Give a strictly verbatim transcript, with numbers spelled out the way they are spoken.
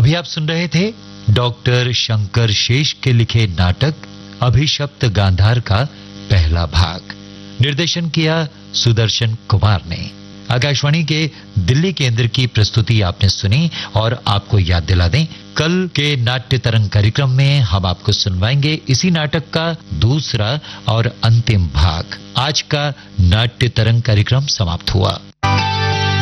अभी आप सुन रहे थे डॉक्टर शंकर शेष के लिखे नाटक अभिशप्त गांधार का पहला भाग। निर्देशन किया सुदर्शन कुमार ने। आकाशवाणी के दिल्ली केंद्र की प्रस्तुति आपने सुनी और आपको याद दिला दें, कल के नाट्य तरंग कार्यक्रम में हम आपको सुनवाएंगे इसी नाटक का दूसरा और अंतिम भाग। आज का नाट्य तरंग कार्यक्रम समाप्त हुआ।